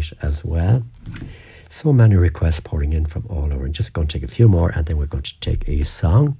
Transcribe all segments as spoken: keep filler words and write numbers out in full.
tonight as well. So many requests pouring in from all over. I'm just going to take a few more and then we're going to take a song.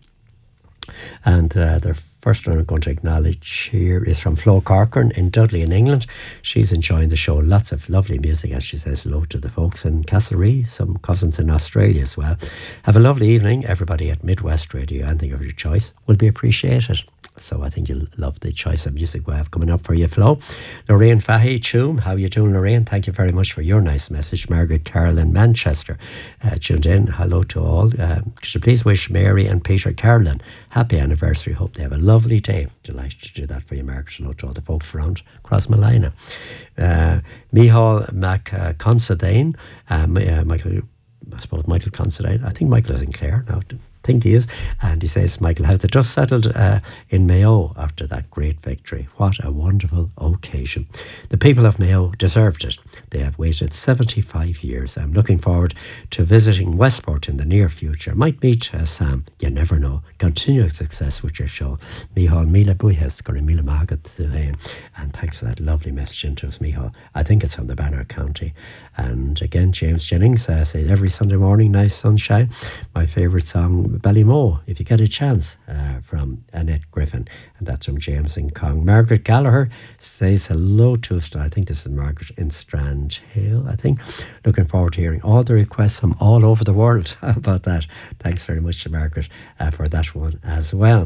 And uh, the first one I'm going to acknowledge here is from Flo Corcoran in Dudley in England. She's enjoying the show, lots of lovely music, and she says hello to the folks in Castlereagh, some cousins in Australia as well. Have a lovely evening, everybody at Midwest Radio. Anything of your choice will be appreciated. So I think you'll love the choice of music we have coming up for you, Flo. Lorraine Fahy, Choom, how you doing, Lorraine? Thank you very much for your nice message. Margaret Carroll in Manchester uh, tuned in. Hello to all. Um, could you please wish Mary and Peter Carolyn happy anniversary? Hope they have a lovely day. Delighted to do that for you, Margaret. Hello to all the folks around Crossmalina. Uh, Mihal Mac uh, Considine, uh, uh, Michael, I suppose Michael Considine. I think Michael is in Clare now. Think he is, and he says, Michael, has the dust settled uh, in Mayo after that great victory? What a wonderful occasion. The people of Mayo deserved it. They have waited seventy-five years. I'm looking forward to visiting Westport in the near future. Might meet uh, Sam, you never know. Continued success with your show. Mihal Mila Buyhes, Gori Mila Magat, and thanks for that lovely message into us, Mihal. I think it's from the Banner County. And again, James Jennings uh, said, every Sunday morning, nice sunshine. My favourite song, Ballymo, if you get a chance, uh, from Annette Griffin, and that's from James in Cong. Margaret Gallagher says hello to us. I think this is Margaret in Strand Hill, I think. Looking forward to hearing all the requests from all over the world. How about that? Thanks very much to Margaret uh, for that one as well.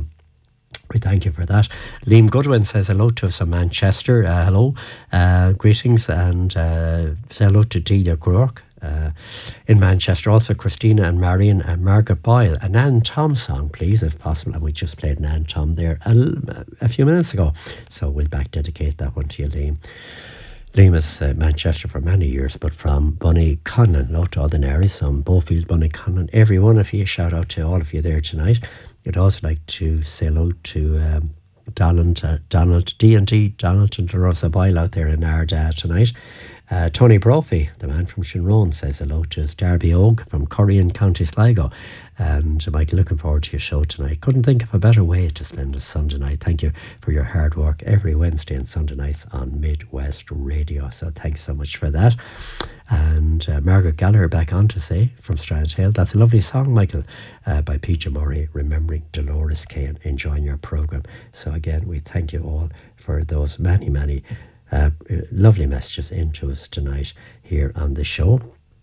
We thank you for that. Liam Goodwin says hello to us in Manchester. Uh, hello, uh, greetings, and uh, say hello to Delia Groark. Uh, in Manchester, also Christina and Marion and Margaret Boyle. An Ann Tom song, please, if possible. And we just played an Ann Tom there a, a few minutes ago, so we'll back dedicate that one to you, Liam. Liam is uh, Manchester for many years, but from Bunny Conlon, lot to all the Naries, from Beaufield, Bunny Conlon, every one of you. Shout out to all of you there tonight. I'd also like to say hello to um, Donald, uh, Donald D and D, Donald and Rosa Boyle out there in Ardagh tonight. Uh, Tony Brophy, the man from Shinrone, says hello to us. Darby Oak from Curry in County Sligo. And Mike, looking forward to your show tonight. Couldn't think of a better way to spend a Sunday night. Thank you for your hard work every Wednesday and Sunday nights on Midwest Radio. So thanks so much for that. And uh, Margaret Gallagher back on to say from Strand Hill, that's a lovely song, Michael, uh, by Peter Murray, remembering Dolores Kane, enjoying your programme. So again, we thank you all for those many, many Uh, lovely messages into us tonight here on the show.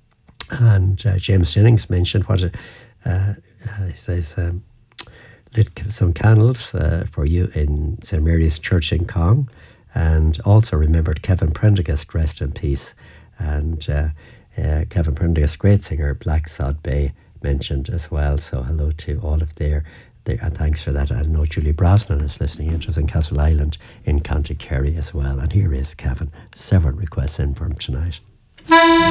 And uh, James Jennings mentioned what it, uh, uh, he says, um, lit some candles uh, for you in Saint Mary's Church in Cong, and also remembered Kevin Prendergast, rest in peace. And uh, uh, Kevin Prendergast, great singer, Black Sod Bay, mentioned as well. So hello to all of their There, and thanks for that. I know Julie Brosnan is listening in to us in Castle Island in County Kerry as well. And here is Kevin. Several requests in for him tonight.